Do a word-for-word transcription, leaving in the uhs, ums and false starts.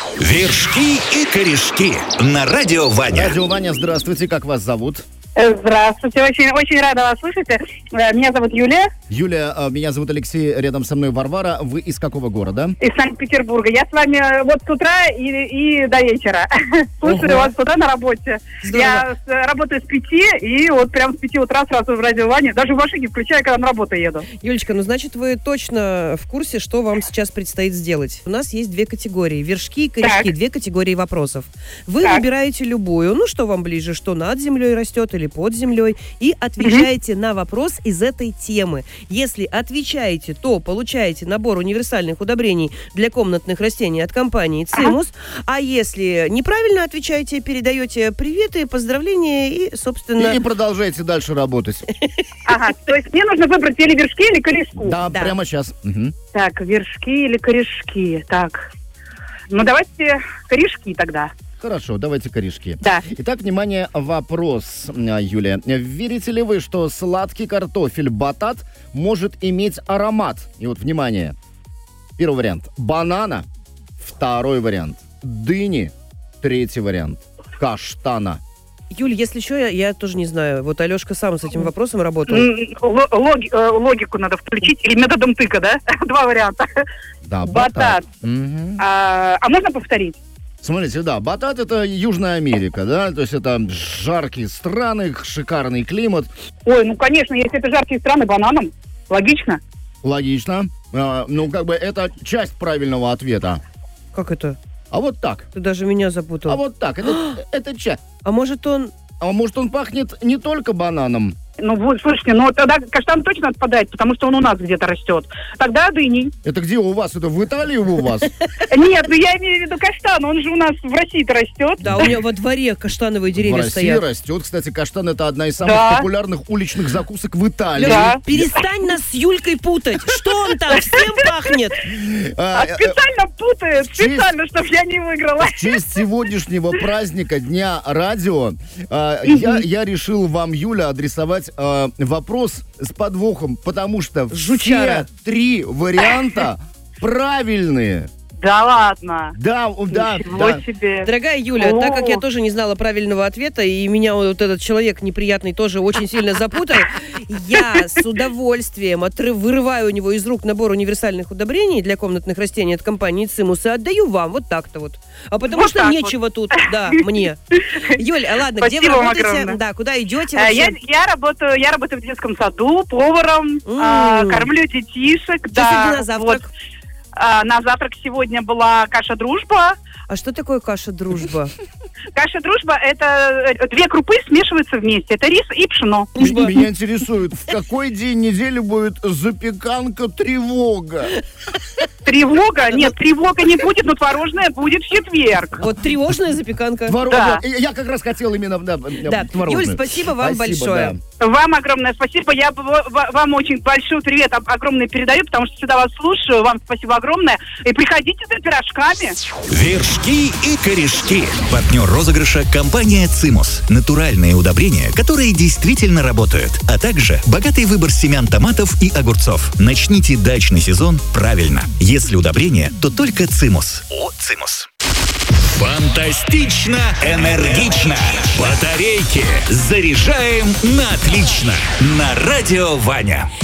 Вершки и корешки на радио Ваня. Радио Ваня, здравствуйте, как вас зовут? Здравствуйте, очень, очень рада вас слышать. Меня зовут Юлия. Юлия, меня зовут Алексей, рядом со мной Варвара. Вы из какого города? Из Санкт-Петербурга. Я с вами вот с утра и, и до вечера. Слушаю вас с утра на работе. Здорово. Я работаю с пяти, и вот прям с пяти утра сразу в радио Ваня. Даже в машине включаю, когда на работу еду. Юлечка, ну значит, вы точно в курсе, что вам сейчас предстоит сделать. У нас есть две категории. Вершки и корешки. Так. Две категории вопросов. Вы так. выбираете любую. Ну, что вам ближе, что над землей растет или под землей, и отвечаете mm-hmm. на вопрос из этой темы. Если отвечаете, то получаете набор универсальных удобрений для комнатных растений от компании «Цимус», uh-huh. а если неправильно отвечаете, передаете приветы, поздравления и, собственно... И продолжаете дальше работать. Ага, то есть мне нужно выбрать или вершки, или корешку? Да, да. Прямо сейчас. Угу. Так, вершки или корешки, так. Ну, давайте корешки тогда. Хорошо, давайте корешки. Да. Итак, внимание, вопрос, Юлия. Верите ли вы, что сладкий картофель батат может иметь аромат? И вот, внимание. Первый вариант – банана. Второй вариант – дыни. Третий вариант – каштана. Юль, если что, я, я тоже не знаю. Вот Алешка сам с этим вопросом работал. Логи, логику надо включить. Или методом тыка, да? Два варианта. Да, батат. батат. Угу. А, а можно повторить? Смотрите, да, батат — это Южная Америка, да, то есть это жаркие страны, шикарный климат. Ой, ну, конечно, если это жаркие страны, бананом. Логично? Логично. А, ну, как бы это часть правильного ответа. Как это? А вот так. Ты даже меня запутал. А вот так, это, это часть. А может он... А может он пахнет не только бананом? Ну, вот, слушайте, ну тогда каштан точно отпадает, потому что он у нас где-то растет. Тогда дыни. Это где у вас? Это в Италии у вас? Нет, ну я имею в виду каштан, он же у нас в России-то растет. Да, у меня во дворе каштановые деревья стоят. В России растет. Кстати, каштан — это одна из самых популярных уличных закусок в Италии. Да. Перестань нас с Юлькой путать. Что он там? Всем пахнет. А специально путает, специально, чтобы я не выиграла. В честь сегодняшнего праздника Дня радио я решил вам, Юля, адресовать вопрос с подвохом, потому что Жучара. все три варианта правильные. Да ладно. Да, да, Ничего да. себе. Дорогая Юля, О. так как я тоже не знала правильного ответа, и меня вот этот человек неприятный тоже очень сильно запутал, я с удовольствием отрыв, вырываю у него из рук набор универсальных удобрений для комнатных растений от компании «Цимус» и отдаю вам вот так-то вот. А потому вот что нечего вот. тут, да, мне. Юля, ладно, Спасибо, где вы работаете? огромное. Да, куда идете а, вообще? Я, я, работаю, я работаю в детском саду поваром, mm. а, кормлю детишек. Что да, сегодня на завтрак? Вот. А, на завтрак сегодня была каша «Дружба». А что такое каша «Дружба»? Каша «Дружба» — это две крупы смешиваются вместе. Это рис и пшено. Меня интересует, в какой день недели будет запеканка «Тревога»? Тревога? Нет, тревога не будет, но творожная будет в четверг. Вот тревожная запеканка. Творожная. Да. Я как раз хотел именно да, да. творожную. Юль, спасибо вам спасибо, большое. Да. Вам огромное спасибо. Я вам очень большой привет огромный передаю, потому что всегда вас слушаю. Вам спасибо огромное. И приходите за пирожками. Вершки и корешки. Партнер розыгрыша – компания «Цимус». Натуральные удобрения, которые действительно работают. А также богатый выбор семян томатов и огурцов. Начните дачный сезон правильно. Если удобрение, то только «Цимус». От «Цимус». Фантастично, энергично. Батарейки заряжаем на отлично. На радио Ваня.